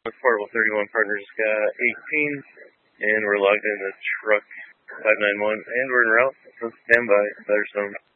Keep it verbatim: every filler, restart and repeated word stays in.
Portable thirty-one Partners got eighteen, and we're logged in the truck five nine one, and we're en route, so stand by, better zone.